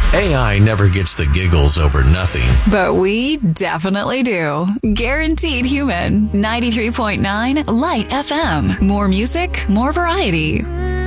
AI never gets the giggles over nothing. But we definitely do. Guaranteed Human. 93.9 Light FM. More music, more variety.